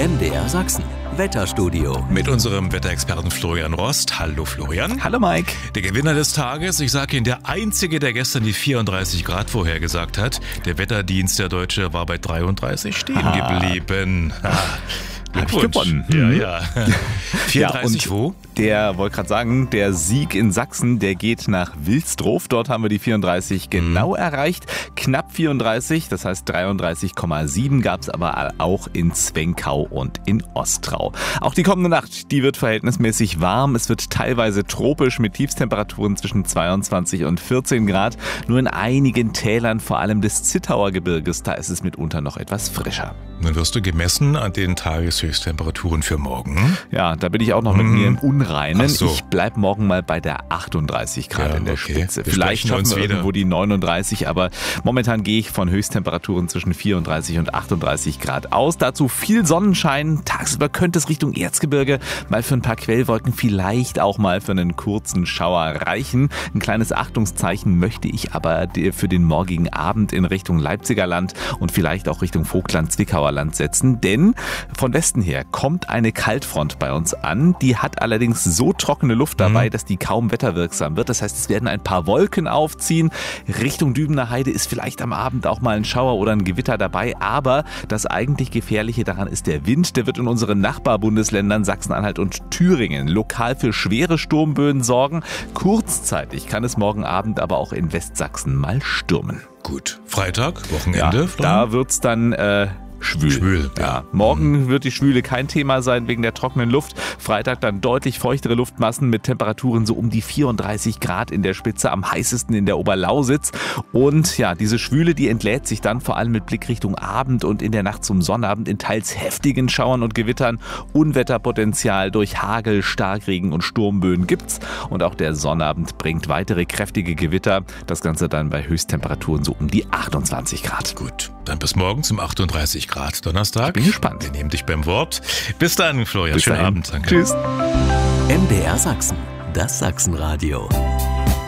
MDR Sachsen. Wetterstudio. Mit unserem Wetterexperten Florian Rost. Hallo Florian. Hallo Mike. Der Gewinner des Tages, ich sage Ihnen, der Einzige, der gestern die 34 Grad vorhergesagt hat. Der Wetterdienst der Deutsche war bei 33 stehen geblieben. Hab ich gewonnen. Ja. 34 wo? Der wollte gerade sagen, der Sieg in Sachsen, der geht nach Wilsdruff. Dort haben wir die 34 genau erreicht. Knapp 34, das heißt 33,7 gab es aber auch in Zwenkau und in Ostrau. Auch die kommende Nacht, die wird verhältnismäßig warm. Es wird teilweise tropisch mit Tiefstemperaturen zwischen 22 und 14 Grad. Nur in einigen Tälern, vor allem des Zittauer Gebirges, da ist es mitunter noch etwas frischer. Dann wirst du gemessen an den Tageshöchsttemperaturen für morgen. Ja, da bin ich auch noch mit mir im Unreinen. Ach so. Ich bleib morgen mal bei der 38 Grad in der Spitze. Vielleicht schaffen wir irgendwo die 39, aber momentan gehe ich von Höchsttemperaturen zwischen 34 und 38 Grad aus. Dazu viel Sonnenschein. Tagsüber könnte es Richtung Erzgebirge mal für ein paar Quellwolken, vielleicht auch mal für einen kurzen Schauer reichen. Ein kleines Achtungszeichen möchte ich aber für den morgigen Abend in Richtung Leipziger Land und vielleicht auch Richtung Vogtland-Zwickauer Land setzen, denn von Westen her kommt eine Kaltfront bei uns an. Die hat allerdings so trockene Luft dabei, dass die kaum wetterwirksam wird. Das heißt, es werden ein paar Wolken aufziehen. Richtung Dübener Heide ist vielleicht am Abend auch mal ein Schauer oder ein Gewitter dabei, aber das eigentlich Gefährliche daran ist der Wind. Der wird in unseren Nachbarbundesländern Sachsen-Anhalt und Thüringen lokal für schwere Sturmböen sorgen. Kurzzeitig kann es morgen Abend aber auch in Westsachsen mal stürmen. Gut, Freitag, Wochenende. Ja, da wird's dann schwül. Ja. Morgen wird die Schwüle kein Thema sein wegen der trockenen Luft. Freitag dann deutlich feuchtere Luftmassen mit Temperaturen so um die 34 Grad in der Spitze, am heißesten in der Oberlausitz. Und ja, diese Schwüle, die entlädt sich dann vor allem mit Blick Richtung Abend und in der Nacht zum Sonnabend in teils heftigen Schauern und Gewittern. Unwetterpotenzial durch Hagel, Starkregen und Sturmböen gibt's. Und auch der Sonnabend bringt weitere kräftige Gewitter. Das Ganze dann bei Höchsttemperaturen so um die 28 Grad. Gut, dann bis morgen zum 38 Grad Donnerstag. Bin gespannt. Wir nehmen dich beim Wort. Bis dann, Florian. Schönen Abend. Danke. Tschüss. MDR Sachsen. Das Sachsenradio.